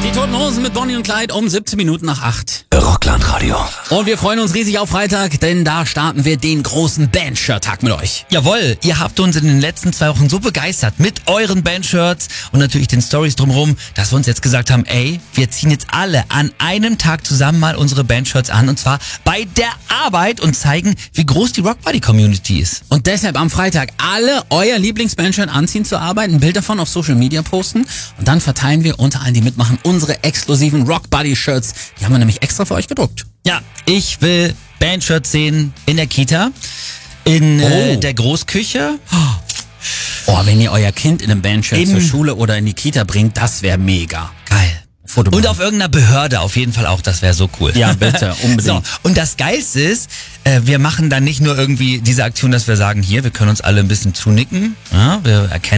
Die Toten Hosen mit Bonnie und Clyde um 17 Minuten nach 8. Rockland-Radio. Und wir freuen uns riesig auf Freitag, denn da starten wir den großen Band-Shirt-Tag mit euch. Jawohl, ihr habt uns in den letzten 2 Wochen so begeistert mit euren Bandshirts und natürlich den Stories drumherum, dass wir uns jetzt gesagt haben, ey, wir ziehen jetzt alle an einem Tag zusammen mal unsere Bandshirts an, und zwar bei der Arbeit, und zeigen, wie groß die Rockbuddy-Community ist. Und deshalb am Freitag alle euer Lieblings-Bandshirt anziehen zur Arbeit, ein Bild davon auf Social Media posten, und dann verteilen wir unter allen, die mitmachen, unsere exklusiven Rockbuddy-Shirts. Die haben wir nämlich extra für euch gedruckt. Ja, ich will Bandshirts sehen in der Kita, in der Großküche. Oh, wenn ihr euer Kind in einem Bandshirt zur Schule oder in die Kita bringt, das wäre mega. Geil. Foto Und machen. auf irgendeiner Behörde auf jeden Fall auch, das wäre so cool. Ja, bitte, unbedingt. So, und das Geilste ist, wir machen dann nicht nur irgendwie diese Aktion, dass wir sagen, hier, wir können uns alle ein bisschen zunicken, ja, wir erkennen